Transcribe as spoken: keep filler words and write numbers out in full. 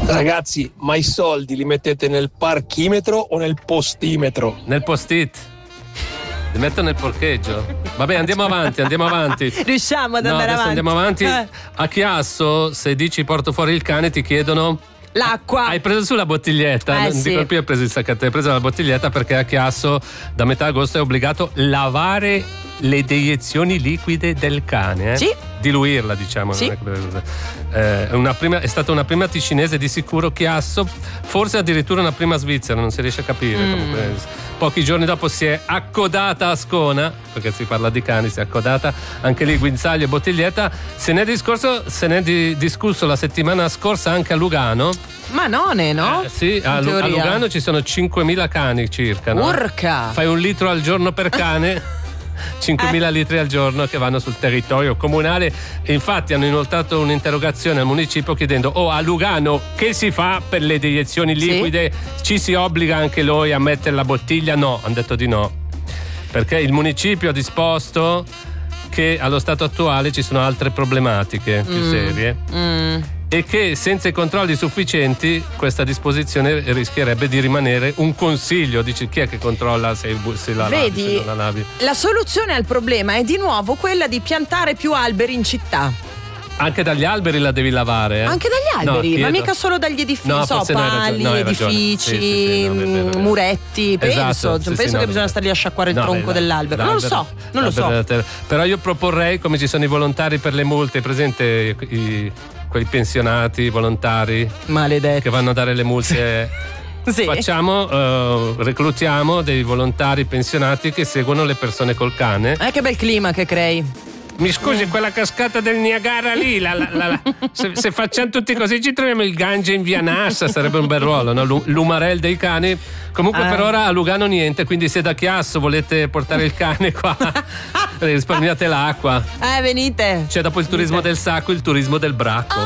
Ragazzi, ma i soldi li mettete nel parchimetro o nel postimetro? Nel post-it. Li metto nel parcheggio. Vabbè, andiamo avanti, andiamo avanti. Riusciamo ad no, andare adesso avanti. Andiamo avanti. Eh. A Chiasso, se dici porto fuori il cane, ti chiedono l'acqua. Hai preso su la bottiglietta? Eh, non sì. dico più hai preso il sacchetto, hai preso la bottiglietta perché a Chiasso da metà agosto è obbligato a lavare le deiezioni liquide del cane. Eh? Sì. Diluirla, diciamo. Sì. Non è, eh, una prima, è stata una prima ticinese di sicuro Chiasso, forse addirittura una prima svizzera, non si riesce a capire. Mm. Comunque, pochi giorni dopo si è accodata a Ascona, perché si parla di cani, si è accodata anche lì guinzaglio e bottiglietta. Se ne è discorso, se ne è di, discusso la settimana scorsa anche a Lugano. Ma non è, no? Eh, sì, a, Lu- a Lugano ci sono cinquemila cani circa, no? Urca! Fai un litro al giorno per cane. cinquemila eh. litri al giorno che vanno sul territorio comunale, e infatti hanno inoltrato un'interrogazione al municipio chiedendo: oh, a Lugano che si fa per le deiezioni liquide? Sì. Ci si obbliga anche noi a mettere la bottiglia? No, hanno detto di no, perché il municipio ha disposto che allo stato attuale ci sono altre problematiche più mm. serie mm. e che senza i controlli sufficienti questa disposizione rischierebbe di rimanere un consiglio. Dici, chi è che controlla se, se la Vedi, lavi, se non la lavi? La soluzione al problema è di nuovo quella di piantare più alberi in città. Anche dagli alberi la devi lavare, eh? Anche dagli alberi, no, ma mica solo dagli edifici, no, so, pali, no, edifici, sì, sì, sì, no, vero, vero. muretti, penso, esatto, sì, penso sì, che no, bisogna stare lì a sciacquare il no, tronco beh, dell'albero. Non lo so, non lo so. Però io proporrei, come ci sono i volontari per le multe, presente i, quei pensionati volontari maledetti che vanno a dare le multe. Sì. Facciamo, uh, reclutiamo dei volontari pensionati che seguono le persone col cane. Eh, che bel clima che crei. Mi scusi, quella cascata del Niagara lì, la, la, la, la, se, se facciamo tutti così ci troviamo il Gange in via Nassa, sarebbe un bel ruolo, no? L'Umarell dei cani. Comunque eh. per ora a Lugano niente, quindi se da Chiasso volete portare il cane qua, risparmiate l'acqua. Eh, venite. C'è dopo il turismo venite. del sacco, il turismo del bracco.